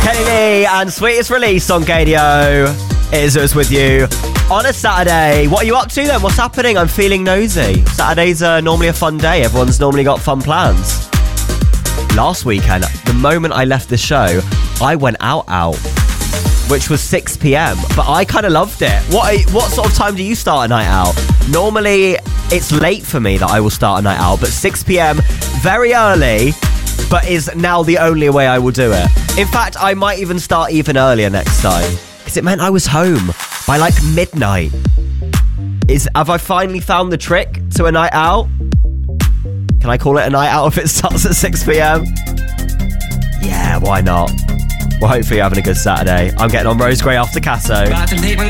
Kenny Lee and Sweetest Release on Gadio. It is us with you on a Saturday. What are you up to then? What's happening? I'm feeling nosy. Saturdays are normally a fun day. Everyone's normally got fun plans. Last weekend, the moment I left the show, I went out, which was 6 p.m. But I kind of loved it. What sort of time do you start a night out? Normally, it's late for me that I will start a night out, but 6 p.m, very early, but is now the only way I will do it. In fact, I might even start even earlier next time, because it meant I was home by like midnight. Have I finally found the trick to a night out? Can I call it a night out if it starts at 6 p.m? Yeah, why not? Well, hopefully you're having a good Saturday. I'm getting on Rose Gray after Casso. About to leave